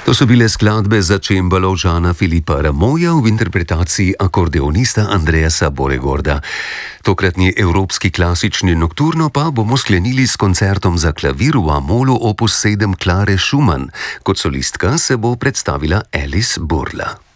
To so bile skladbe za čembalo Žana Filipa Ramoja v interpretaciji akordeonista Andreasa Boregorda. Tokratni evropski klasični nokturno pa bomo sklenili s koncertom za klavir v A-molu opus 7 Klare Schumann. Kot solistka se bo predstavila Alice Burla.